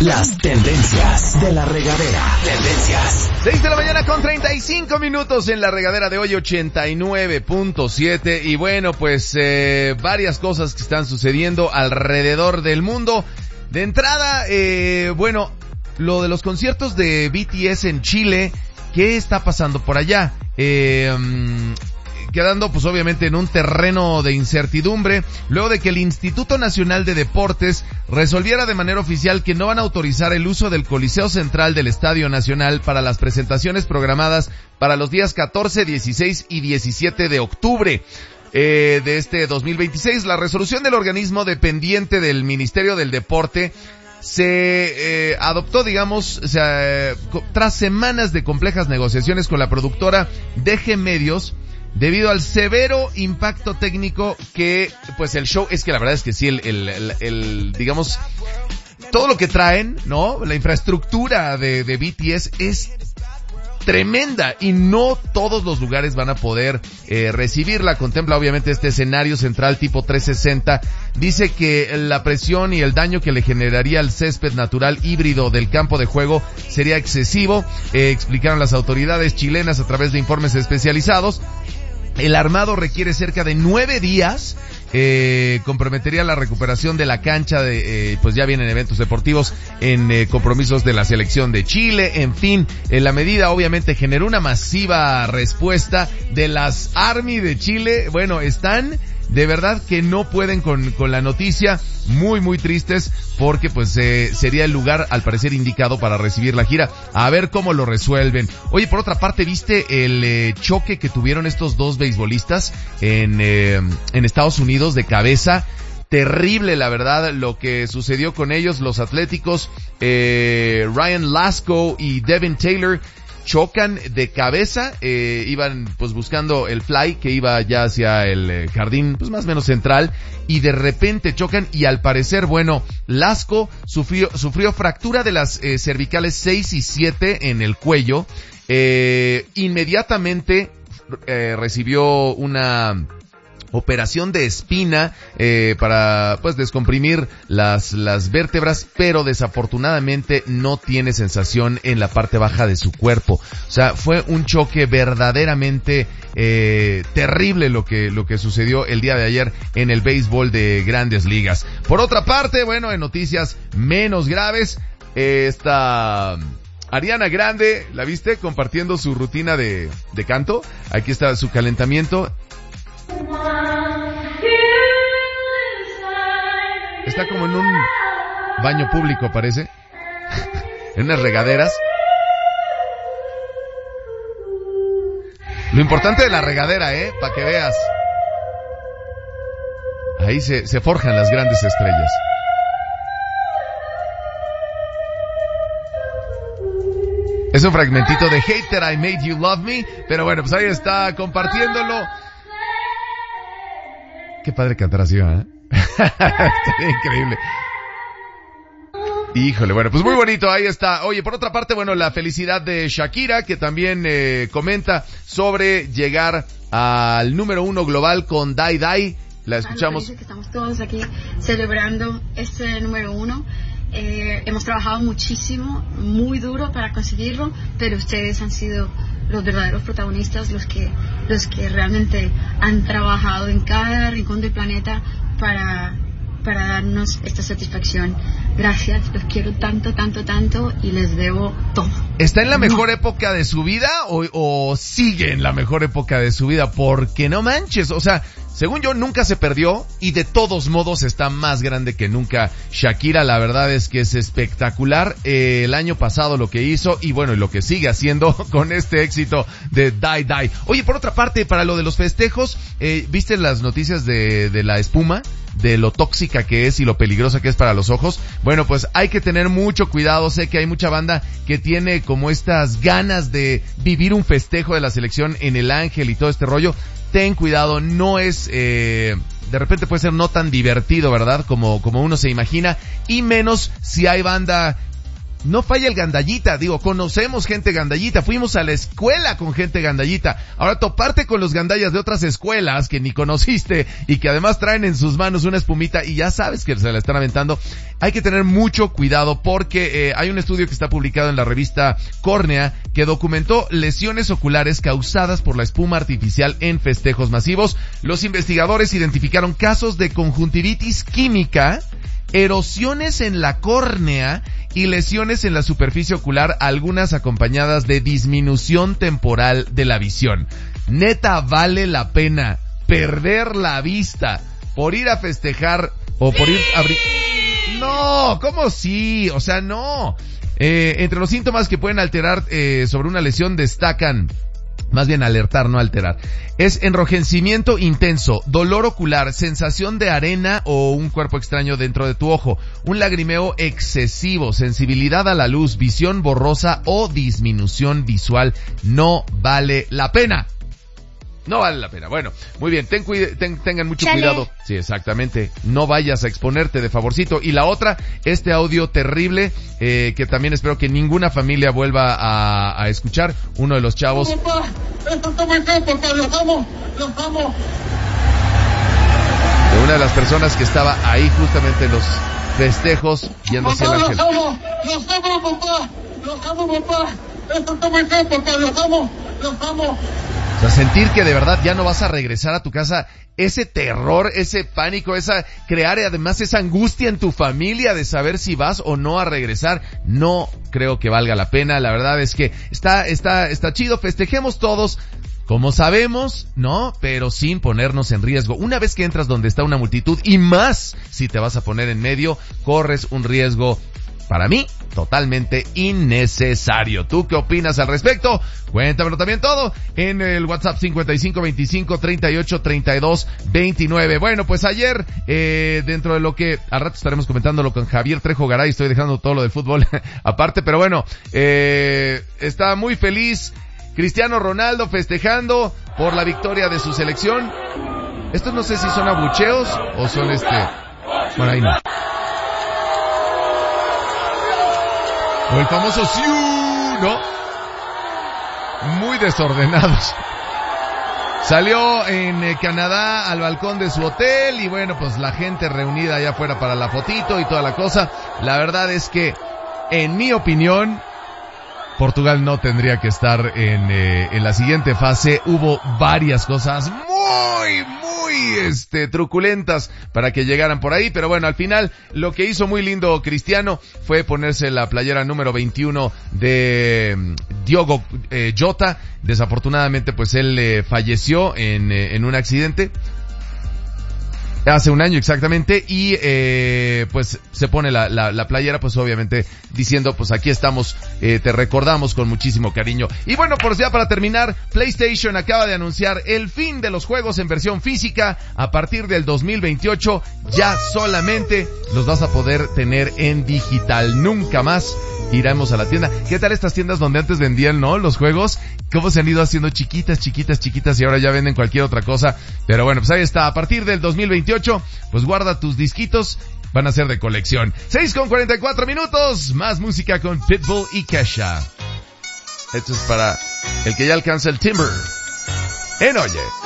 Las tendencias de la regadera. Tendencias. 6 de la mañana con 35 minutos en la regadera de hoy, 89.7. Y bueno, pues varias cosas que están sucediendo alrededor del mundo. De entrada, bueno, lo de los conciertos de BTS en Chile, ¿qué está pasando por allá? Quedando pues obviamente en un terreno de incertidumbre, luego de que el Instituto Nacional de Deportes resolviera de manera oficial que no van a autorizar el uso del Coliseo Central del Estadio Nacional para las presentaciones programadas para los días 14, 16 y 17 de octubre. De este 2026, la resolución del organismo dependiente del Ministerio del Deporte se adoptó, digamos, tras semanas de complejas negociaciones con la productora DG Medios, debido al severo impacto técnico que, pues el show, es que la verdad es que sí, digamos, todo lo que traen, ¿no? La infraestructura de BTS es tremenda y no todos los lugares van a poder recibirla. Contempla obviamente este escenario central tipo 360. Dice que la presión y el daño que le generaría al césped natural híbrido del campo de juego sería excesivo, explicaron las autoridades chilenas a través de informes especializados. El armado requiere cerca de 9 días, comprometería la recuperación de la cancha pues ya vienen eventos deportivos en compromisos de la selección de Chile, en fin, la medida obviamente generó una masiva respuesta de las Army de Chile. Bueno, están de verdad que no pueden con la noticia, muy tristes, porque pues sería el lugar al parecer indicado para recibir la gira. A ver cómo lo resuelven. Oye, por otra parte, ¿viste el choque que tuvieron estos dos beisbolistas en Estados Unidos de cabeza? Terrible, la verdad, lo que sucedió con ellos. Los atléticos, Ryan Lasko y Devin Taylor, chocan de cabeza, iban pues buscando el fly que iba ya hacia el jardín pues más o menos central, y de repente chocan y al parecer, bueno, Lasko sufrió fractura de las cervicales 6 y 7 en el cuello, inmediatamente recibió una operación de espina para pues descomprimir las vértebras, pero desafortunadamente no tiene sensación en la parte baja de su cuerpo. O sea, fue un choque verdaderamente terrible lo que sucedió el día de ayer en el béisbol de Grandes Ligas. Por otra parte, bueno, en noticias menos graves, Ariana Grande, ¿la viste? Compartiendo su rutina de canto. Aquí está su calentamiento. Está como en un baño público, parece. En unas regaderas. Lo importante de la regadera, para que veas. Ahí se forjan las grandes estrellas. Es un fragmentito de Hate That I Made You Love Me, pero bueno, pues ahí está compartiéndolo. Qué padre cantar así, ¿eh? Estaría increíble. Híjole, bueno, pues muy bonito, ahí está. Oye, por otra parte, bueno, la felicidad de Shakira, que también comenta sobre llegar al número 1 global con Die Die. La escuchamos. Que estamos todos aquí celebrando este número 1. Hemos trabajado muchísimo, muy duro para conseguirlo, pero ustedes han sido los verdaderos protagonistas, los que realmente han trabajado en cada rincón del planeta para darnos esta satisfacción. Gracias, los quiero tanto y les debo todo. ¿Está en la mejor época de su vida o sigue en la mejor época de su vida? Porque no manches, o sea, según yo nunca se perdió y de todos modos está más grande que nunca. Shakira, la verdad es que es espectacular. El año pasado lo que hizo y bueno, y lo que sigue haciendo con este éxito de Die Die. Oye, por otra parte, para lo de los festejos, ¿viste las noticias de la espuma? De lo tóxica que es y lo peligrosa que es para los ojos. Bueno, pues hay que tener mucho cuidado. Sé que hay mucha banda que tiene como estas ganas de vivir un festejo de la selección en el Ángel y todo este rollo. Ten cuidado, no es, de repente puede ser no tan divertido, ¿verdad? Como uno se imagina, y menos si hay banda no falla el gandallita, digo, conocemos gente gandallita, fuimos a la escuela con gente gandallita. Ahora toparte con los gandallas de otras escuelas que ni conociste y que además traen en sus manos una espumita y ya sabes que se la están aventando, hay que tener mucho cuidado porque hay un estudio que está publicado en la revista Córnea que documentó lesiones oculares causadas por la espuma artificial en festejos masivos. Los investigadores identificaron casos de conjuntivitis química, erosiones en la córnea y lesiones en la superficie ocular, algunas acompañadas de disminución temporal de la visión. Neta, vale la pena perder la vista por ir a festejar o por ir a abrir... No, ¿cómo sí? O sea, no. Entre los síntomas que pueden alterar sobre una lesión destacan... Más bien alertar, no alterar. Es enrojecimiento intenso, dolor ocular, sensación de arena o un cuerpo extraño dentro de tu ojo, un lagrimeo excesivo, sensibilidad a la luz, visión borrosa o disminución visual. No vale la pena. No vale la pena. Bueno, muy bien, tengan mucho cuidado. Sí, exactamente. No vayas a exponerte de favorcito. Y la otra, este audio terrible, que también espero que ninguna familia vuelva a escuchar. Uno de los chavos. Papá, esto está muy feo, papá, los amo. De una de las personas que estaba ahí justamente en los festejos yendo hacia el ángel. Los amo, papá. Esto está muy feo, papá, los amo. O sea, sentir que de verdad ya no vas a regresar a tu casa, ese terror, ese pánico, crear además esa angustia en tu familia de saber si vas o no a regresar, no creo que valga la pena. La verdad es que está chido, festejemos todos como sabemos, ¿no? Pero sin ponernos en riesgo. Una vez que entras donde está una multitud, y más si te vas a poner en medio, corres un riesgo, para mí, totalmente innecesario. ¿Tú qué opinas al respecto? Cuéntamelo también todo en el WhatsApp 5525383229. Bueno, pues ayer, dentro de lo que al rato estaremos comentándolo con Javier Trejo Garay, estoy dejando todo lo del fútbol aparte, pero bueno, está muy feliz Cristiano Ronaldo festejando por la victoria de su selección. Estos no sé si son abucheos o son bueno, ahí no. O el famoso siu, ¿no? Muy desordenados. Salió en Canadá al balcón de su hotel y bueno, pues la gente reunida allá afuera para la fotito y toda la cosa. La verdad es que, en mi opinión, Portugal no tendría que estar en la siguiente fase. Hubo varias cosas muy truculentas para que llegaran por ahí, pero bueno, al final lo que hizo muy lindo Cristiano fue ponerse la playera número 21 de Diogo Jota. Desafortunadamente pues él falleció en un accidente hace un año exactamente, y pues se pone la playera, pues obviamente diciendo, pues aquí estamos, te recordamos con muchísimo cariño. Y bueno, por ya para terminar, PlayStation acaba de anunciar el fin de los juegos en versión física. A partir del 2028 ya solamente los vas a poder tener en digital, nunca más iremos a la tienda. ¿Qué tal estas tiendas donde antes vendían, no, los juegos? Cómo se han ido haciendo chiquitas y ahora ya venden cualquier otra cosa. Pero bueno, pues ahí está, a partir del 2028, pues guarda tus disquitos, van a ser de colección. 6:44, más música con Pitbull y Kesha. Esto es para el que ya alcanza el timber. En Oye.